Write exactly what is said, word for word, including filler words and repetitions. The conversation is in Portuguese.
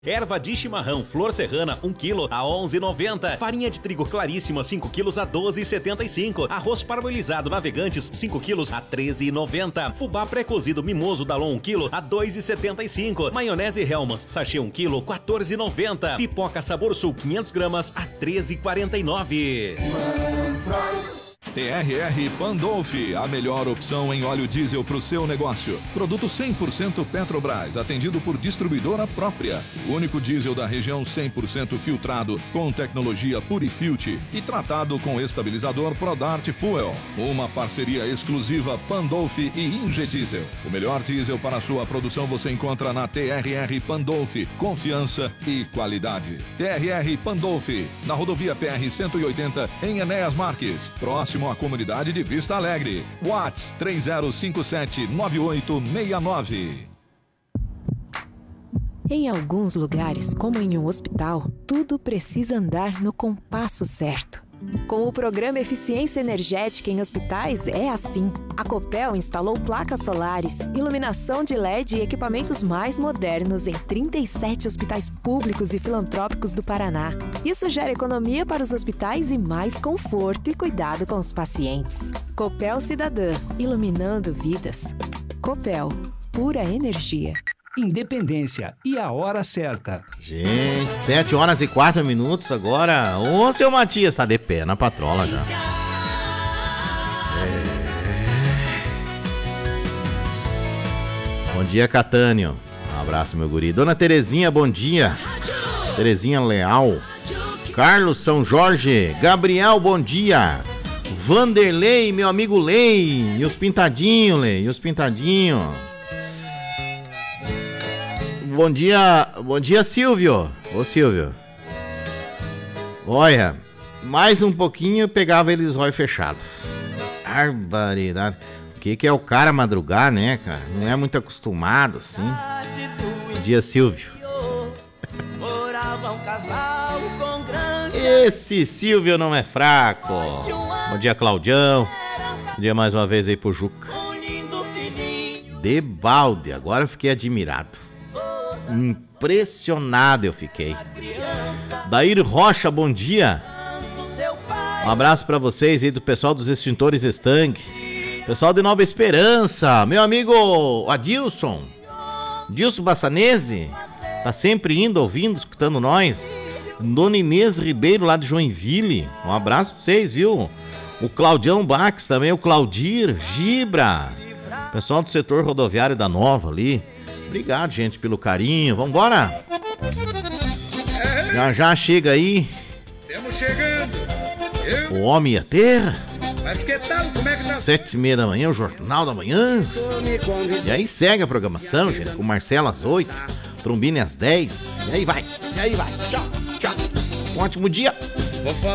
Erva de chimarrão Flor Serrana um quilo a onze reais e noventa centavos. Farinha de trigo claríssima cinco quilos a doze reais e setenta e cinco centavos. Arroz parboilizado Navegantes cinco quilos a treze reais e noventa centavos. Fubá pré-cozido Mimoso Dalon um quilo a dois reais e setenta e cinco centavos. Maionese Hellmann's sachê um quilo quatorze reais e noventa centavos. Pipoca Sabor Sul quinhentas gramas a treze reais e quarenta e nove centavos. T R R Pandolfi, a melhor opção em óleo diesel para o seu negócio. Produto cem por cento Petrobras, atendido por distribuidora própria. O único diesel da região cem por cento filtrado, com tecnologia Purifilt e tratado com estabilizador Prodart Fuel. Uma parceria exclusiva Pandolfi e Ingediesel. O melhor diesel para a sua produção você encontra na T R R Pandolfi. Confiança e qualidade. T R R Pandolfi, na rodovia P R cento e oitenta, em Enéas Marques. Próximo à comunidade de Vista Alegre. WhatsApp três zero cinco sete nove oito seis nove. Em alguns lugares, como em um hospital, tudo precisa andar no compasso certo. Com o programa Eficiência Energética em Hospitais é assim. A Copel instalou placas solares, iluminação de L E D e equipamentos mais modernos em trinta e sete hospitais públicos e filantrópicos do Paraná. Isso gera economia para os hospitais e mais conforto e cuidado com os pacientes. Copel Cidadã, iluminando vidas. Copel, pura energia. Independência e a hora certa. Gente, sete horas e quatro minutos agora. Ô, seu Matias, tá de pé na patrola já. É... Bom dia, Catânio. Um abraço, meu guri. Dona Terezinha, bom dia. Terezinha Leal. Carlos São Jorge. Gabriel, bom dia. Vanderlei, meu amigo Lei. E os pintadinhos, Lei. E os pintadinhos. Bom dia, bom dia, Silvio. Ô, Silvio. Olha, mais um pouquinho eu pegava eles olho fechado. Barbaridade. O que que é o cara madrugar, né, cara? Não é muito acostumado, assim. Bom dia, Silvio. Esse Silvio não é fraco. Bom dia, Claudião. Bom dia mais uma vez aí pro Juca. De balde, agora eu fiquei admirado. Impressionado eu fiquei. Daír Rocha, bom dia. Um abraço pra vocês aí do pessoal dos extintores Stang. Pessoal de Nova Esperança. Meu amigo Adilson Dilson Bassanese tá sempre indo, ouvindo, escutando nós. Dona Inês Ribeiro lá de Joinville. Um abraço pra vocês, viu? O Claudião Bax também, o Claudir Gibra. Pessoal do setor rodoviário da Nova ali. Obrigado, gente, pelo carinho. Vambora! Já já chega aí. Estamos chegando. Eu... O Homem e a Terra. Mas que tal? Como é que tá? Sete e meia da manhã, o Jornal da Manhã. E aí segue a programação, gente, com Marcelo às oito, Trombini às dez. E aí vai, e aí vai. Tchau, tchau. Um ótimo dia. Vou falar.